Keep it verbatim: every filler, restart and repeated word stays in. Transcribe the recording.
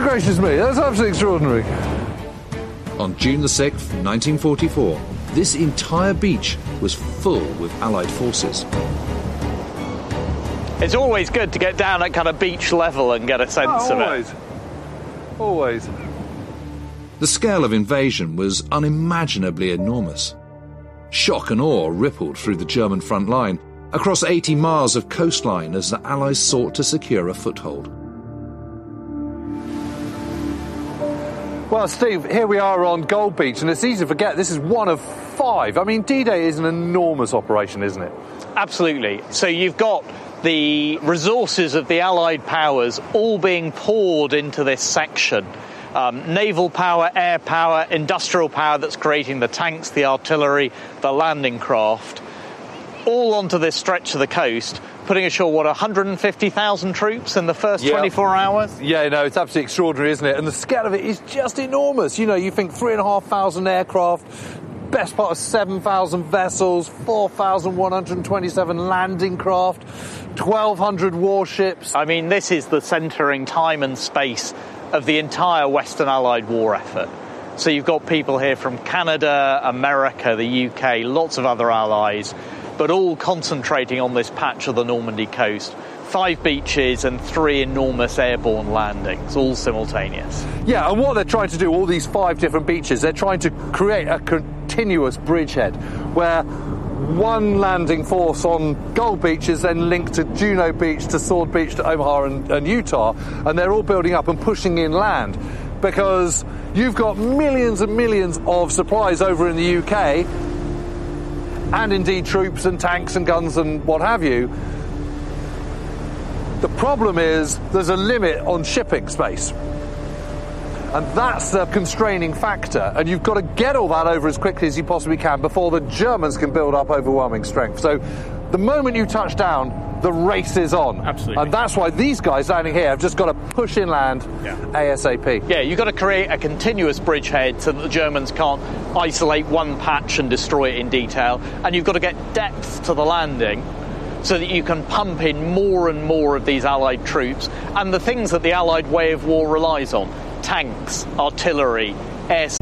gracious me, that's absolutely extraordinary. On June the sixth, nineteen forty-four, this entire beach was full with Allied forces. It's always good to get down at kind of beach level and get a sense oh, of always. it. Always. The scale of invasion was unimaginably enormous. Shock and awe rippled through the German front line, across eighty miles of coastline as the Allies sought to secure a foothold. Well, Steve, here we are on Gold Beach, and it's easy to forget this is one of five. I mean, D-Day is an enormous operation, isn't it? Absolutely. So you've got the resources of the Allied powers all being poured into this section. Um, naval power, air power, industrial power that's creating the tanks, the artillery, the landing craft, all onto this stretch of the coast, putting ashore, what, one hundred fifty thousand troops in the first yeah. twenty-four hours? Yeah, no, it's absolutely extraordinary, isn't it? And the scale of it is just enormous. You know, you think three and a half thousand aircraft, best part of seven thousand vessels, four thousand one hundred twenty-seven landing craft, twelve hundred warships. I mean, this is the centering time and space of the entire Western Allied war effort. So you've got people here from Canada, America, the U K, lots of other allies, but all concentrating on this patch of the Normandy coast. Five beaches and three enormous airborne landings, all simultaneous. Yeah, and what they're trying to do, all these five different beaches, they're trying to create a continuous bridgehead where one landing force on Gold Beach is then linked to Juno Beach, to Sword Beach, to Omaha and, and Utah, and they're all building up and pushing inland because you've got millions and millions of supplies over in the U K, and indeed troops and tanks and guns and what have you. The problem is there's a limit on shipping space. And that's the constraining factor. And you've got to get all that over as quickly as you possibly can before the Germans can build up overwhelming strength. So the moment you touch down, the race is on. Absolutely. And that's why these guys landing here have just got to push inland yeah. ASAP. Yeah, you've got to create a continuous bridgehead so that the Germans can't isolate one patch and destroy it in detail. And you've got to get depth to the landing so that you can pump in more and more of these Allied troops and the things that the Allied way of war relies on. Tanks, artillery, air